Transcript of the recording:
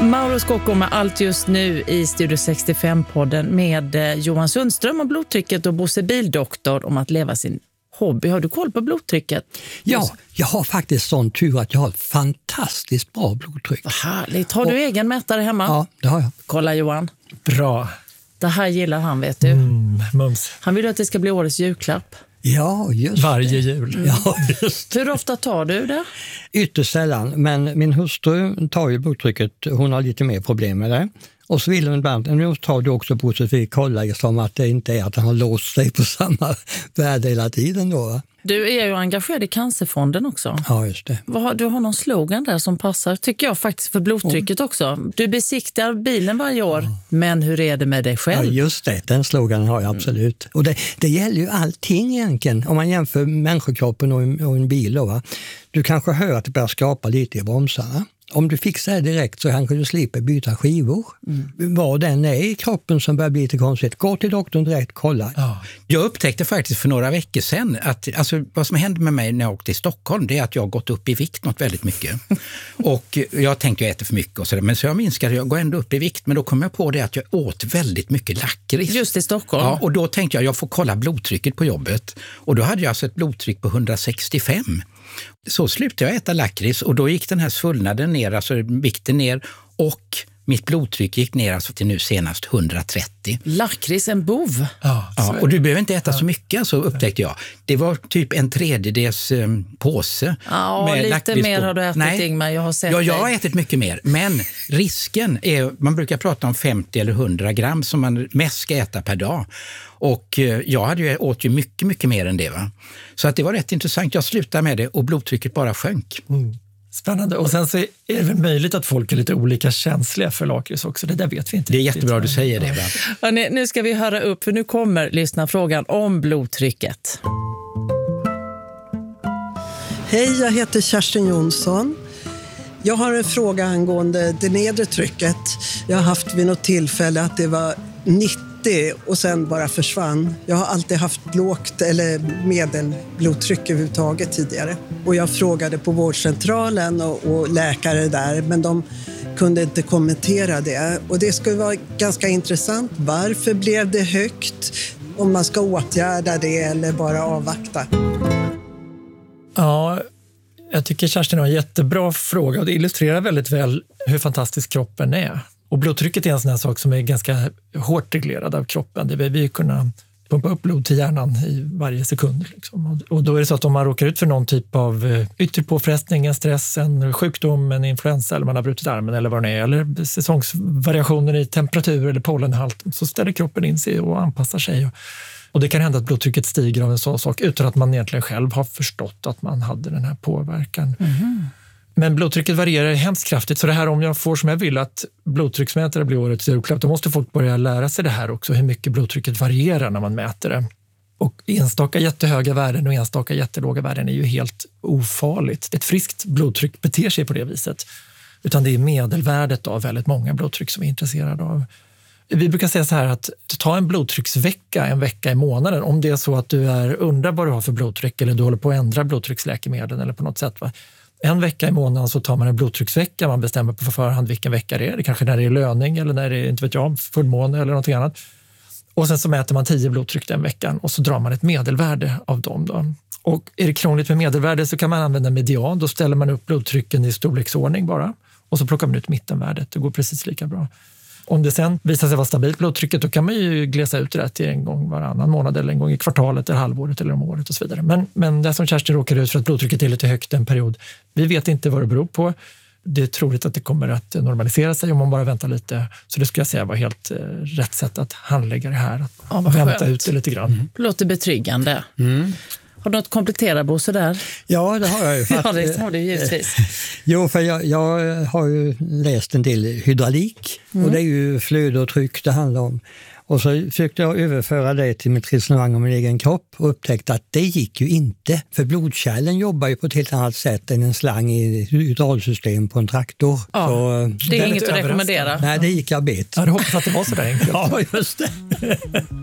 Mauro Scocco med allt just nu i Studio 65-podden med Johan Sundström om blodtrycket och Bosse Bildoktor om att leva sin hobby. Har du koll på blodtrycket? Ja, jag har faktiskt sån tur att jag har ett fantastiskt bra blodtryck. Vad härligt. Har du egen mätare hemma? Ja, det har jag. Kolla Johan. Bra. Det här gillar han, vet du. Mums. Han vill att det ska bli årets julklapp. Ja, just Varje jul. Ja, just. Hur ofta tar du det? Ytterst sällan, men min hustru tar ju blodtrycket, hon har lite mer problem med det. Och så vill hon ibland, nu tar du också på sig för kolla som att det inte är att han har låst sig på samma värde hela tiden då. Va? Du är ju engagerad i Cancerfonden också. Ja, just det. Du har någon slogan där som passar, tycker jag faktiskt, för blodtrycket också. Du besiktar bilen varje år, men hur är det med dig själv? Ja, just det. Den sloganen har jag absolut. Och det gäller ju allting egentligen. Om man jämför människokroppen och en bil då, va? Du kanske hör att det börjar skapa lite i bromsarna. Om du fixar det direkt så kanske du slipper byta skivor. Vad den är i kroppen som börjar bli lite konstigt. Gå till doktorn direkt, kolla. Ja. Jag upptäckte faktiskt för några veckor sedan att vad som hände med mig när jag åkte till Stockholm, det är att jag har gått upp i vikt något väldigt mycket. Och jag tänkte jag äter för mycket och sådär. Men så jag minskade, jag går ändå upp i vikt. Men då kom jag på det att jag åt väldigt mycket lakrits. Just i Stockholm? Ja, och då tänkte jag får kolla blodtrycket på jobbet. Och då hade jag alltså ett blodtryck på 165. Så slutade jag äta lakrits och då gick den här svullnaden ner, alltså vikten ner, och mitt blodtryck gick ner alltså till nu senast 130. Lakrits, en bov. Ja, och du behöver inte äta så mycket, så upptäckte jag. Det var typ en tredjedels påse. Ja, med lite mer har du ätit, Ingmar. Jag har sett jag har ätit mycket mer. Men risken är, man brukar prata om 50 eller 100 gram som man mest ska äta per dag. Och jag åt ju mycket, mycket mer än det, va? Så att det var rätt intressant. Jag slutade med det och blodtrycket bara sjönk. Spännande. Och sen så är det väl möjligt att folk är lite olika känsliga för lakrits också. Det där vet vi inte. Det är jättebra du säger det. Hörrni, nu ska vi höra upp, för nu kommer lyssnarfrågan om blodtrycket. Hej, jag heter Kerstin Jonsson. Jag har en fråga angående det nedre trycket. Jag har haft vid något tillfälle att det var 90 och sen bara försvann. Jag har alltid haft lågt eller medelblodtryck överhuvudtaget tidigare. Och jag frågade på vårdcentralen och läkare där, men de kunde inte kommentera det. Och det skulle vara ganska intressant. Varför blev det högt? Om man ska åtgärda det eller bara avvakta. Ja, jag tycker Kerstin har en jättebra fråga och det illustrerar väldigt väl hur fantastisk kroppen är. Och blodtrycket är en sån här sak som är ganska hårt reglerad av kroppen. Det vill vi kunna pumpa upp blod till hjärnan i varje sekund. Liksom. Och då är det så att om man råkar ut för någon typ av yttre påfrestning, en stress, en sjukdom, en influensa eller man har brutit armen eller vad det är, eller säsongsvariationer i temperatur eller pollenhalt, så ställer kroppen in sig och anpassar sig. Och det kan hända att blodtrycket stiger av en sån sak utan att man egentligen själv har förstått att man hade den här påverkan. Men blodtrycket varierar hemskt kraftigt, så det här, om jag får som jag vill att blodtrycksmätare blir årets julklapp, då måste folk börja lära sig det här också, hur mycket blodtrycket varierar när man mäter det. Och enstaka jättehöga värden och enstaka jättelåga värden är ju helt ofarligt. Ett friskt blodtryck beter sig på det viset, utan det är medelvärdet av väldigt många blodtryck som vi är intresserade av. Vi brukar säga så här att ta en blodtrycksvecka, en vecka i månaden, om det är så att du undrar vad du har för blodtryck eller du håller på att ändra blodtrycksläkemedel eller på något sätt, va? En vecka i månaden så tar man en blodtrycksvecka, man bestämmer på förhand vilken vecka det är. Det kanske när det är löning eller när det är, inte vet jag, fullmåne eller något annat. Och sen så mäter man 10 blodtryck den veckan och så drar man ett medelvärde av dem då. Och är det krångligt med medelvärde så kan man använda median. Då ställer man upp blodtrycken i storleksordning bara och så plockar man ut mittenvärdet. Det går precis lika bra. Om det sen visar sig vara stabilt blodtrycket, då kan man ju glesa ut det där till en gång varannan månad eller en gång i kvartalet eller halvåret eller om året och så vidare. Men det som Kerstin råkar ut för att blodtrycket är lite högt en period, vi vet inte vad det beror på. Det är troligt att det kommer att normalisera sig om man bara väntar lite. Så det skulle jag säga var helt rätt sätt att handlägga det här. Att vänta ut det lite grann. Låter betryggande. Har du något komplettera, Bosse, där? Ja, det har jag ju. Ja, det har du givetvis. Jo, för jag har ju läst en del hydraulik och det är ju flöde och tryck det handlar om. Och så försökte jag överföra det till mitt resonemang om min egen kropp och upptäckte att det gick ju inte. För blodkärlen jobbar ju på ett helt annat sätt än en slang i ett hydraulsystem på en traktor. Ja, så, det är inget att rekommendera. Nej, det gick jag bet. Ja, du hoppas att det var så där enkelt. Ja, just det.